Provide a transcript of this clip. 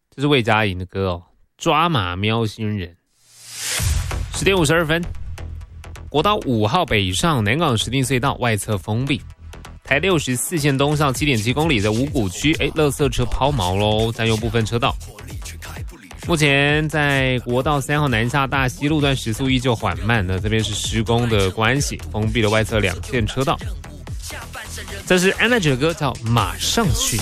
这是魏佳莹的歌哦，抓马喵星人。10点52分，国道5号北上南港石碇隧道外侧封闭。台64线东上 7.7 公里的五股区，垃圾车抛锚咯，占用部分车道。目前在国道3号南下大溪路段时速依旧缓慢呢，这边是施工的关系，封闭了外侧2线车道。这是安娜姐的歌，叫《马上去》。